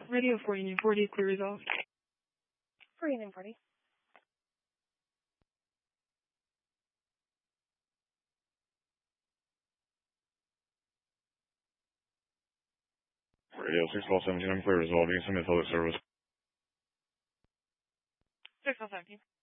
Radio 4 Union 40, clear resolved. 4 Union 40. Radio 617, I'm clear resolved. You can submit public service. 617.